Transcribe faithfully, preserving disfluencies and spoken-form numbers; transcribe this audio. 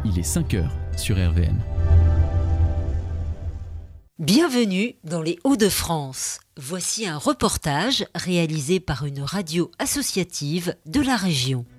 Il est cinq heures sur R V M. Bienvenue dans les Hauts-de-France. Voici un reportage réalisé par une radio associative de la région.